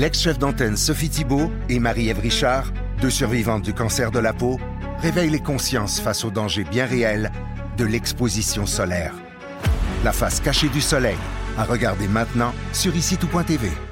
L'ex-chef d'antenne Sophie Thibault et Marie-Ève Richard, deux survivantes du cancer de la peau, réveillent les consciences face aux dangers bien réels de l'exposition solaire. La face cachée du soleil, à regarder maintenant sur ICITOUP.tv.